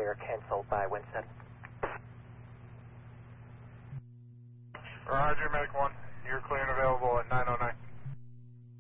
are canceled by Winston. Roger, Medic 1. You're clear and available at 9:09.